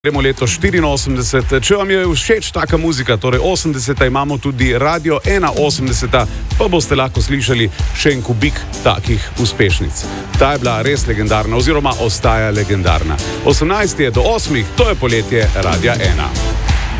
Gremo leto 84. Če vam je všeč taka muzika, torej 80. imamo tudi Radio 81, pa boste lahko slišali še en kubik takih uspešnic. Ta je bila res legendarna oziroma ostaja legendarna. 18 je do 8, to je poletje Radia 1.